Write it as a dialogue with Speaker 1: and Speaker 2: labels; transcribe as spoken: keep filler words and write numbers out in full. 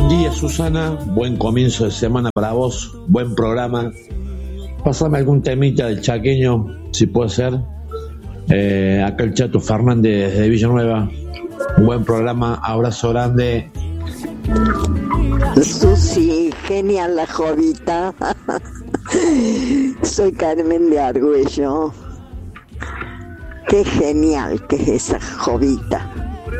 Speaker 1: Buen día, Susana, buen comienzo de semana para vos, buen programa. Pásame algún temita del chaqueño, si puede ser. Eh, acá el Chato Fernández de Villanueva. Buen programa, abrazo grande.
Speaker 2: Susi, genial la jovita. Soy Carmen de Argüello. Qué genial que es esa jovita.